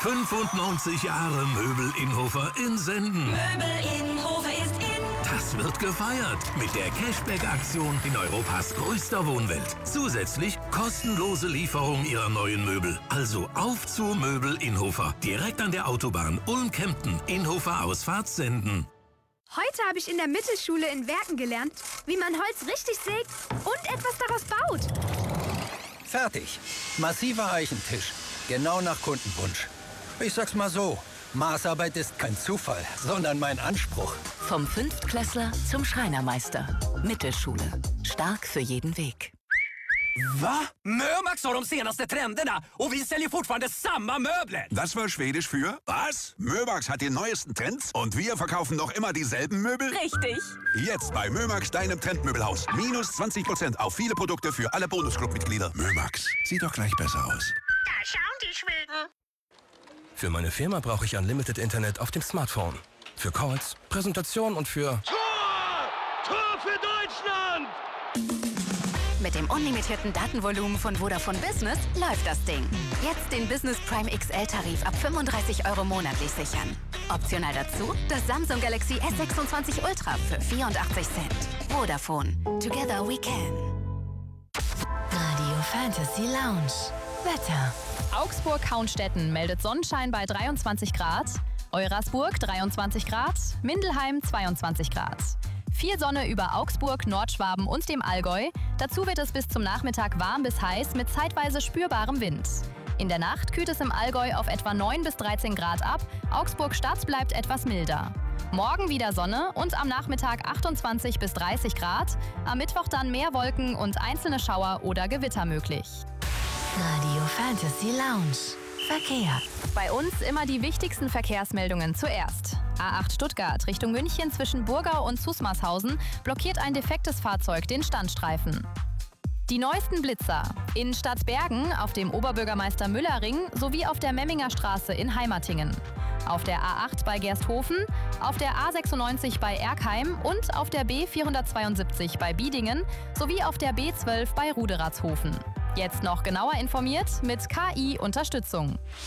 95 Jahre Möbel Inhofer in Senden. Möbel Inhofer ist in. Das wird gefeiert mit der Cashback-Aktion in Europas größter Wohnwelt. Zusätzlich kostenlose Lieferung Ihrer neuen Möbel. Also auf zu Möbel Inhofer. Direkt an der Autobahn Ulm-Kempten. Inhofer Ausfahrt Senden. Heute habe ich in der Mittelschule in Werken gelernt, wie man Holz richtig sägt und etwas daraus baut. Fertig. Massiver Eichentisch. Genau nach Kundenwunsch. Ich sag's mal so, Maßarbeit ist kein Zufall, sondern mein Anspruch. Vom Fünftklässler zum Schreinermeister. Mittelschule. Stark für jeden Weg. Va? Mömax har de senaste trenderna och vi säljer fortfarande samma möbler. Das war Schwedisch für was? Mömax hat die neuesten Trends und wir verkaufen noch immer dieselben Möbel? Richtig. Jetzt bei Mömax, deinem Trendmöbelhaus. Minus 20% auf viele Produkte für alle Bonusclub-Mitglieder. Mömax, sieht doch gleich besser aus. Da schauen die Schweden. Für meine Firma brauche ich Unlimited Internet auf dem Smartphone. Für Calls, Präsentation und für... Tor für Deutschland! Mit dem unlimitierten Datenvolumen von Vodafone Business läuft das Ding. Jetzt den Business Prime XL-Tarif ab 35 € monatlich sichern. Optional dazu das Samsung Galaxy S26 Ultra für 84 Cent. Vodafone. Together we can. Radio Fantasy Lounge. Wetter. Augsburg-Haunstetten meldet Sonnenschein bei 23 Grad. Eurasburg 23 Grad. Mindelheim 22 Grad. Viel Sonne über Augsburg, Nordschwaben und dem Allgäu. Dazu wird es bis zum Nachmittag warm bis heiß mit zeitweise spürbarem Wind. In der Nacht kühlt es im Allgäu auf etwa 9 bis 13 Grad ab. Augsburg-Stadt bleibt etwas milder. Morgen wieder Sonne und am Nachmittag 28 bis 30 Grad. Am Mittwoch dann mehr Wolken und einzelne Schauer oder Gewitter möglich. Radio Fantasy Lounge. Verkehr. Bei uns immer die wichtigsten Verkehrsmeldungen zuerst. A8 Stuttgart Richtung München zwischen Burgau und Zusmarshausen blockiert ein defektes Fahrzeug den Standstreifen. Die neuesten Blitzer in Stadtbergen auf dem Oberbürgermeister-Müller-Ring sowie auf der Memminger Straße in Heimatingen. Auf der A8 bei Gersthofen, auf der A96 bei Erkheim und auf der B472 bei Biedingen sowie auf der B12 bei Ruderatshofen. Jetzt noch genauer informiert mit KI-Unterstützung.